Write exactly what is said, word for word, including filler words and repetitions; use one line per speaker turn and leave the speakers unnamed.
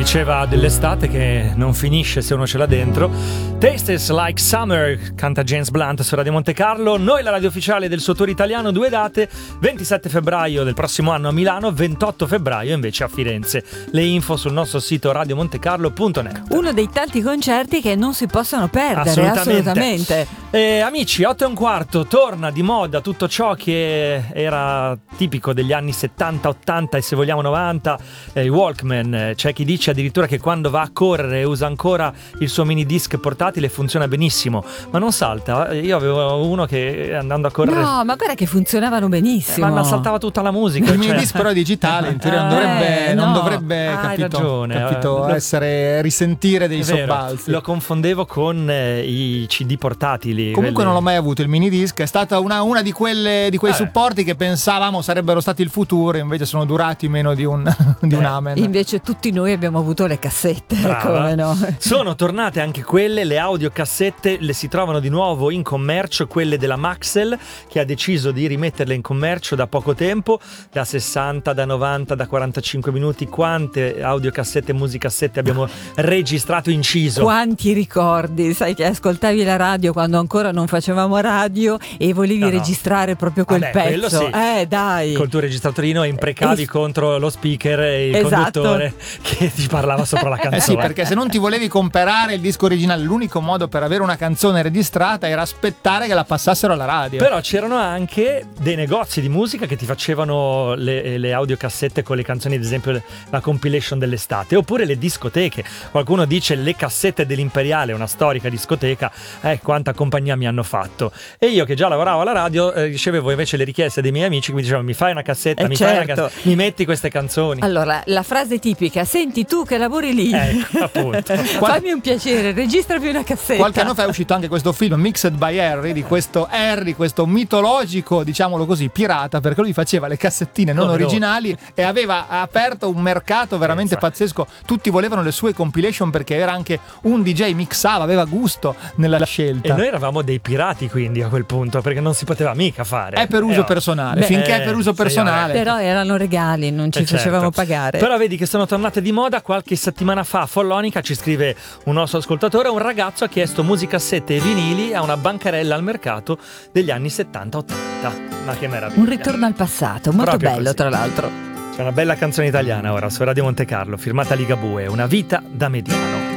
diceva dell'estate che non finisce se uno ce l'ha dentro. Tastes Like Summer, canta James Blunt su Radio Monte Carlo. Noi la radio ufficiale del suo tour italiano, due date: ventisette febbraio del prossimo anno a Milano, ventotto febbraio invece a Firenze. Le info sul nostro sito radio monte carlo punto net.
Uno dei tanti concerti che non si possono perdere,
assolutamente,
assolutamente.
Eh, amici, otto e un quarto, torna di moda tutto ciò che era tipico degli anni settanta, ottanta e se vogliamo novanta, eh, il Walkman. C'è chi dice addirittura che quando va a correre usa ancora il suo mini disc portatile e funziona benissimo, ma non salta. Io avevo uno che andando a correre,
no, ma guarda che funzionavano benissimo,
eh, ma saltava tutta la musica.
Il
cioè...
mini disc però è digitale, in teoria non dovrebbe,
eh,
non
no.
dovrebbe
ah,
capito,
ragione,
capito
lo...
essere risentire dei
è vero,
sobbalzi.
Lo confondevo con eh, i C D portatili.
Comunque
quelli...
non l'ho mai avuto il mini disc, è stata una, una di quelle di quei
Vabbè.
supporti che pensavamo sarebbero stati il futuro, invece sono durati meno di un, di un
Eh,
amen.
Invece tutti noi abbiamo avuto le cassette.
Brava.
Come no?
Sono tornate anche quelle, le audiocassette, le si trovano di nuovo in commercio, quelle della Maxell, che ha deciso di rimetterle in commercio da poco tempo, da sessanta, da novanta, da quarantacinque minuti. Quante audiocassette e musicassette abbiamo registrato, inciso?
Quanti ricordi, sai che ascoltavi la radio quando ancora non facevamo radio e volevi
No, no.
registrare proprio quel
Vabbè, quello
pezzo.
sì.
Eh dai.
Col tuo registratorino e imprecavi
Es-
contro lo speaker e il
Esatto.
conduttore che ti parlava sopra la canzone.
Eh sì, perché se non ti volevi comprare il disco originale, l'unico modo per avere una canzone registrata era aspettare che la passassero alla radio.
Però c'erano anche dei negozi di musica che ti facevano le, le audiocassette con le canzoni, ad esempio la compilation dell'estate, oppure le discoteche. Qualcuno dice le cassette dell'Imperiale, una storica discoteca, eh, quanta compagnia mi hanno fatto. E io che già lavoravo alla radio eh, ricevevo invece le richieste dei miei amici che mi dicevano: mi fai una cassetta,
Eh,
mi
certo.
fai una cassetta, mi metti queste canzoni.
Allora, la frase tipica: senti tu che lavori lì,
Ecco, appunto.
fammi un piacere, registrami una cassetta.
Qualche anno fa è uscito anche questo film Mixed by Harry, di questo Harry, questo mitologico, diciamolo così, pirata, perché lui faceva le cassettine non
Come no?
originali e aveva aperto un mercato veramente
Pensa.
pazzesco. Tutti volevano le sue compilation perché era anche un D J, mixava, aveva gusto nella scelta.
E noi eravamo dei pirati quindi a quel punto, perché non si poteva mica fare.
È per uso
Eh, oh.
personale,
Beh,
finché è per uso
signore.
personale.
Però erano regali, non ci
Eh, certo.
facevamo pagare.
Però vedi che sono tornate di moda. Qualche settimana fa Follonica, ci scrive un nostro ascoltatore, un ragazzo ha chiesto musicassette e vinili a una bancarella al mercato degli anni settanta ottanta. Ma che meraviglia.
Un ritorno al passato, molto
Proprio
bello
così.
tra l'altro.
C'è una bella canzone italiana ora su Radio Monte Carlo, firmata Ligabue, Una vita da mediano.